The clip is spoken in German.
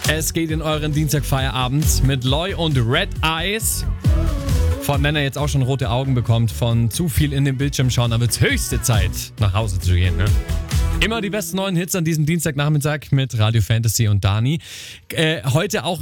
Es geht in euren Dienstagfeierabend mit Loy und Red Eyes. Von Nenner jetzt auch schon rote Augen bekommt, von zu viel in den Bildschirm schauen, aber es ist höchste Zeit, nach Hause zu gehen, ne? Immer die besten neuen Hits an diesem Dienstagnachmittag mit Radio Fantasy und Dani. Heute auch